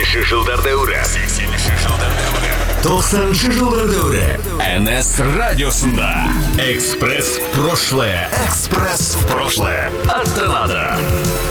жылдар дәуірі 90-шы жылдар дәуірі NS радиосында Экспресс в прошлое. Экспресс в прошлое. Аттанады.